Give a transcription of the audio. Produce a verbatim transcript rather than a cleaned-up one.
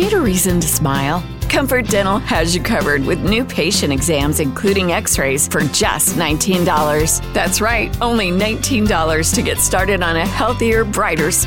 Need a reason to smile? Comfort Dental has you covered with new patient exams, including x-rays, for just nineteen dollars. That's right, only nineteen dollars to get started on a healthier, brighter smile.